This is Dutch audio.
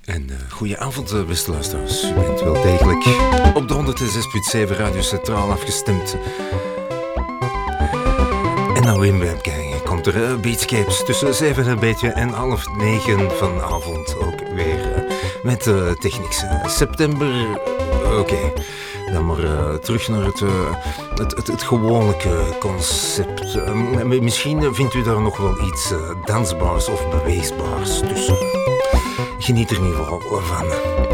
Goedenavond, beste luisteraars. U bent wel degelijk op de 106.7 Radio Centraal afgestemd. En nou in webgang komt er Beatscapes tussen 7 en een beetje en 8:30 vanavond ook weer. Met Technics. September, oké. Dan maar terug naar het gewone concept. Misschien vindt u daar nog wel iets dansbaars of beweesbaars tussen. Geniet er in ieder geval van.